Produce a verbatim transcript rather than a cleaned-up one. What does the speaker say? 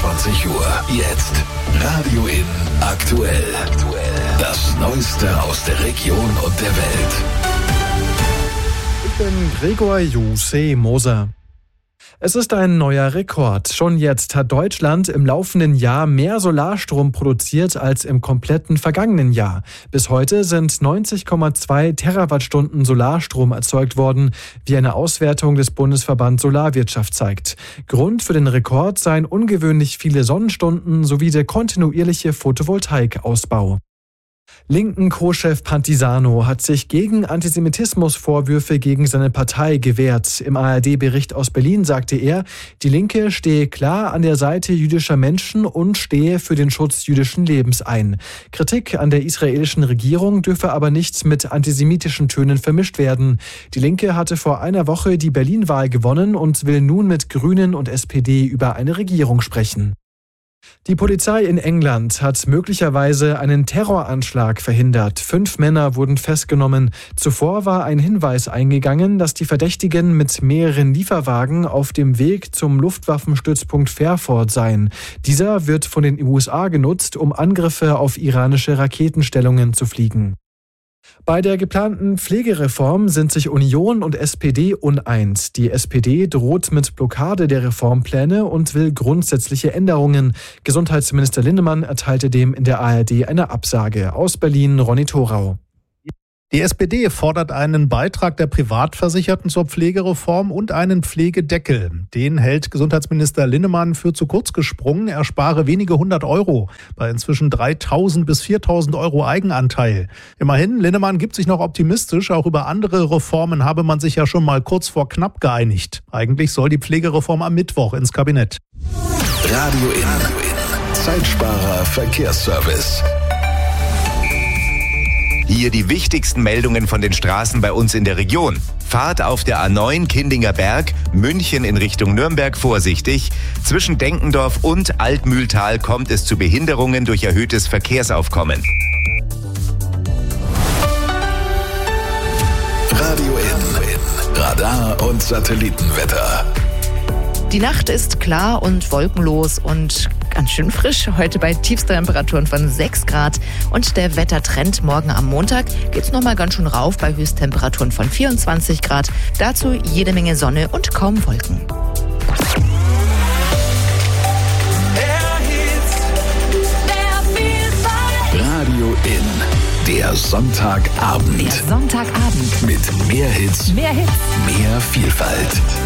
zweiundzwanzig Uhr. Jetzt Radio In aktuell. Das Neueste aus der Region und der Welt. Ich bin Gregor Juse Moser. Es ist ein neuer Rekord. Schon jetzt hat Deutschland im laufenden Jahr mehr Solarstrom produziert als im kompletten vergangenen Jahr. Bis heute sind neunzig Komma zwei Terawattstunden Solarstrom erzeugt worden, wie eine Auswertung des Bundesverband Solarwirtschaft zeigt. Grund für den Rekord seien ungewöhnlich viele Sonnenstunden sowie der kontinuierliche Photovoltaikausbau. Linken Co-Chef Pantisano hat sich gegen Antisemitismusvorwürfe gegen seine Partei gewehrt. Im A R D-Bericht aus Berlin sagte er, die Linke stehe klar an der Seite jüdischer Menschen und stehe für den Schutz jüdischen Lebens ein. Kritik an der israelischen Regierung dürfe aber nicht mit antisemitischen Tönen vermischt werden. Die Linke hatte vor einer Woche die Berlin-Wahl gewonnen und will nun mit Grünen und S P D über eine Regierung sprechen. Die Polizei in England hat möglicherweise einen Terroranschlag verhindert. Fünf Männer wurden festgenommen. Zuvor war ein Hinweis eingegangen, dass die Verdächtigen mit mehreren Lieferwagen auf dem Weg zum Luftwaffenstützpunkt Fairford seien. Dieser wird von den U S A genutzt, um Angriffe auf iranische Raketenstellungen zu fliegen. Bei der geplanten Pflegereform sind sich Union und S P D uneins. Die S P D droht mit Blockade der Reformpläne und will grundsätzliche Änderungen. Gesundheitsminister Linnemann erteilte dem in der A R D eine Absage. Aus Berlin Ronny Thorau. Die S P D fordert einen Beitrag der Privatversicherten zur Pflegereform und einen Pflegedeckel. Den hält Gesundheitsminister Linnemann für zu kurz gesprungen. Er spare wenige hundert Euro bei inzwischen dreitausend bis viertausend Euro Eigenanteil. Immerhin, Linnemann gibt sich noch optimistisch. Auch über andere Reformen habe man sich ja schon mal kurz vor knapp geeinigt. Eigentlich soll die Pflegereform am Mittwoch ins Kabinett. Radio In. Zeitsparer Verkehrsservice. Hier die wichtigsten Meldungen von den Straßen bei uns in der Region. Fahrt auf der A neun Kindinger Berg, München in Richtung Nürnberg vorsichtig. Zwischen Denkendorf und Altmühltal kommt es zu Behinderungen durch erhöhtes Verkehrsaufkommen. Radio In. Radar und Satellitenwetter. Die Nacht ist klar und wolkenlos und ganz schön frisch. Heute bei Tiefsttemperaturen von sechs Grad. Und der Wettertrend morgen am Montag geht's nochmal ganz schön rauf bei Höchsttemperaturen von vierundzwanzig Grad. Dazu jede Menge Sonne und kaum Wolken. Radio In. Der Sonntagabend. Der Sonntagabend. Mit mehr Hits, Mehr Hits. mehr Vielfalt.